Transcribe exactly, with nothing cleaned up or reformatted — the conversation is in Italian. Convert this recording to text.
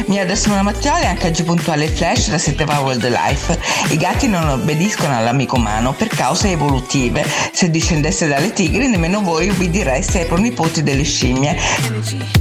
Mia da Simona Mattioli, anche oggi puntuale il flash da sette World Life. I gatti non obbediscono all'amico umano per cause evolutive. Se discendesse dalle tigri, nemmeno voi ubbidireste ai pronipoti delle scimmie.